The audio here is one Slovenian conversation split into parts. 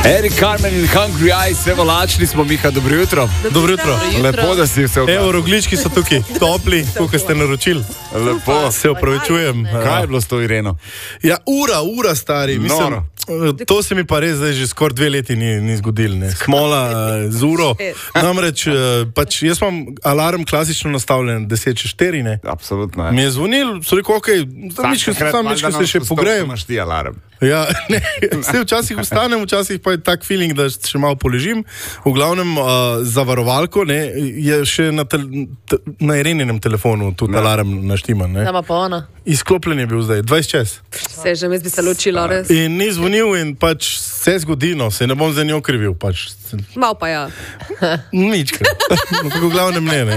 Eric Carmen in Hungry Eyes, vse vlačni smo, Miha, dobro jutro. Dobro jutro. Lepo, da si vse vprašal. Evo, roglički so tukaj, topli, kot ste naročili. Lepo. Se opravičujem. Kaj je bilo s to Ireno? Ja, ura stari. Mislim, to se mi pa res zdaj že skoraj 2 leti ni zgodilo. Smola z uro. Namreč, pač jaz imam alarm klasično nastavljen 10:04, ne? Absolutno. Mi je zvonil, so rekel, okej, mičko se še pogrejem. Imaš ti alarm. Ja, ne, vse včasih vstanem, včasih pa je tak feeling, da še malo poležim. V glavnem zavarovalko, ne, je še na Ireninem telefonu tudi alarm naštiman, ne. Nama pa ona. Izklopljen je bil zdaj, 20 čas. Se že mi bi se ločilo, res. In ni zvonil in pač se zgodilo, se ne bom za njo krivil, pač. Mal pa ja. Ničkrat. V glavnem ne.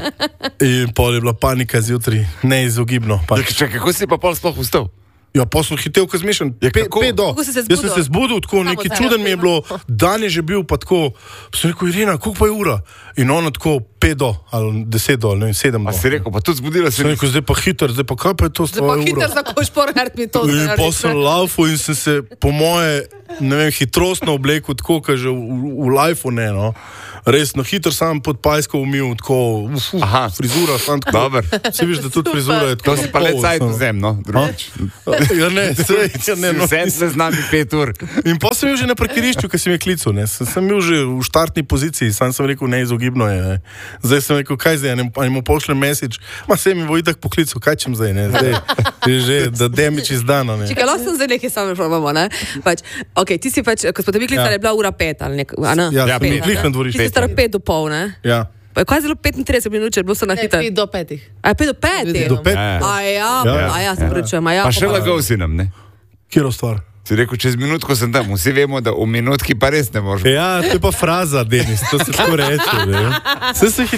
In pol je bila panika zjutraj, neizogibno. Pač. Čakaj, kako si pa pol sploh vstal? Ja, posel hitel, ko zmišljam. Kako si se zbudil? Jaz sem se zbudil, tako nekaj čuden mi je bilo, dan je že bil, pa tako, sem rekel, Irena, koliko pa je ura? In ona tako 5 do, ali 10 do, ali ne vem, 7 do. A si rekel, pa tudi zbudila se. Sem rekel, zdaj pa hiter, zdaj pa kaj pa je to Zdaj pa hiter za koš porhart mi to. In posel laufo in sem se po moje, ne vem, hitrostno oblekel, tako, kaj že v lifeu ne, no. Resno, hitro sam pod pajsko umil, tako, frizura, sam tako. Dober. Se viš, da tudi frizura je tako. To si pa le cajt vzem, no, drugič. Ja, ne, Vsem se z nami 5 ur. In pa sem bil že na parkirišču, ko si me klical, ne. Sem bil že v štartni poziciji, sam sem rekel, neizogibno je, ne. Zdaj sem rekel, kaj zdaj, ne mu pošljem message, ma se mi bo itak poklical, kaj čem zdaj, ne. Zdaj je že, da damage izdano, ne. Čekaj, lahko sem zdaj nekaj samo probamo, ne. Pač, okej, ti si pač, ko smo te mi klicali, je bila ura 5 ali nekaj, a ne? Ja, sem glih na dvorišču. Stara 5 do pol, ne? Ja. Pa je kaj zelo 35 minut, če je bilo se na hiter? 5 do 5. A je 5 do 5? Do 5. A ja, se pravičujem, a ja. Pa še lagal si nam, ne? Kjero stvar? Si rekel, čez minutko sem tam, vsi vemo, da v minutki pa res ne možemo. Ja, to je pa fraza, Denis, to se tako reče, ne. Se